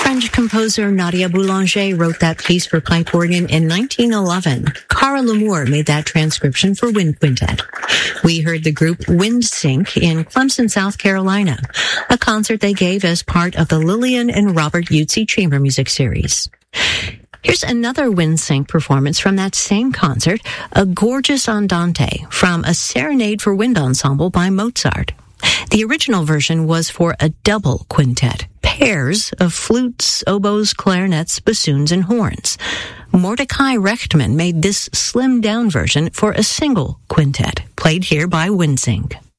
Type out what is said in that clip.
French composer Nadia Boulanger wrote that piece for pipe organ in 1911. Cara Lamour made that transcription for wind quintet. We heard the group Wind Sync in Clemson, South Carolina, a concert they gave as part of the Lillian and Robert Yutzi Chamber Music Series. Here's another Wind Sync performance from that same concert, a gorgeous andante from a Serenade for Wind Ensemble by Mozart. The original version was for a double quintet, pairs of flutes, oboes, clarinets, bassoons, and horns. Mordecai Rechtman made this slimmed-down version for a single quintet, played here by Wind Sync.